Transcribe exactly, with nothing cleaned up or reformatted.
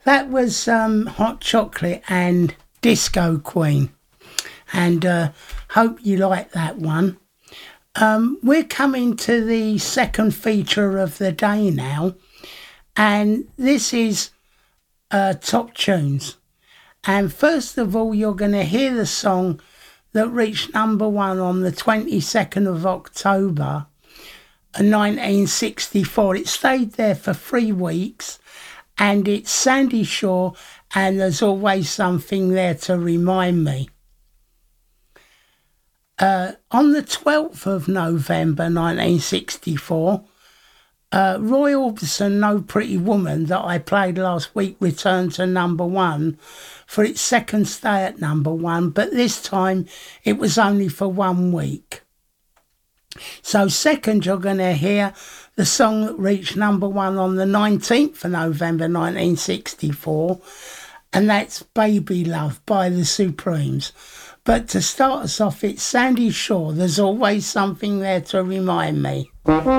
That was um, Hot Chocolate and Disco Queen. And uh, hope you like that one. Um, we're coming to the second feature of the day now. And this is uh, Top Tunes. And first of all, you're going to hear the song that reached number one on the twenty-second of October nineteen sixty-four. It stayed there for three weeks. And it's Sandy Shaw, and There's Always Something There to Remind Me. Uh, on the twelfth of November nineteen sixty-four, uh, Roy Orbison, No Pretty Woman, that I played last week, returned to number one for its second stay at number one, but this time it was only for one week. So second, you're going to hear the song that reached number one on the nineteenth of November nineteen sixty-four, and that's Baby Love by the Supremes. But to start us off, it's Sandy Shaw, There's Always Something There to Remind Me.